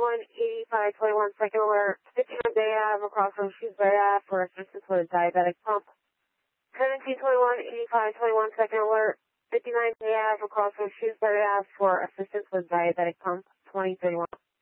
8521 second alert. 59 Bay Ave across from Shrewsbury Ave for assistance with a diabetic pump. 1721 8521 second alert. 59 Bay Ave across from Shrewsbury Ave for assistance with diabetic pump. 2031.